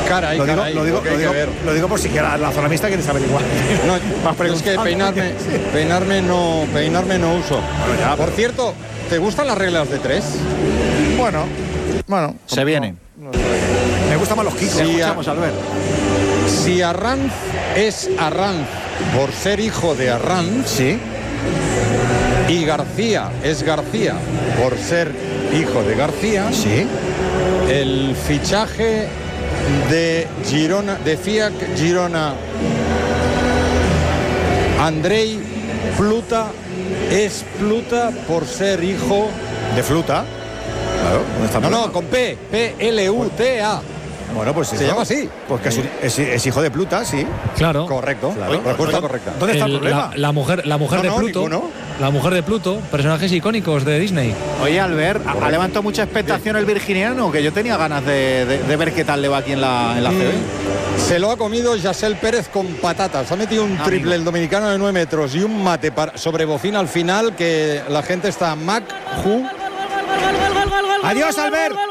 Caray, lo digo por si quiera la zona mixta quieres averiguar. No, es que peinarme no uso. Bueno, ya, por cierto, ¿te gustan las reglas de 3? Bueno. Se vienen. Me gustan más los kicks. Escuchamos, Albert. Si Arranz es Arranz por ser hijo de Arranz, sí, y García es García por ser hijo de García, sí, el fichaje de Girona, de Fiac Girona, Andrei Pluta es Pluta por ser hijo de Fluta. Claro, ¿dónde está? No, con P, P-L-U-T-A. Bueno, pues se llama así. Pues que es hijo de Pluta, sí. Claro. Correcto. Claro. Respuesta correcta. ¿Dónde está el problema? La mujer de Pluto. Ninguno. La mujer de Pluto, personajes icónicos de Disney. Oye, Albert, ha levantado mucha expectación el virginiano, que yo tenía ganas de ver qué tal le va aquí en la CB. Se lo ha comido Yasel Pérez con patatas. Ha metido un triple el dominicano de 9 metros y un mate sobre bocina al final que la gente está Mac, Ju. Adiós, Albert.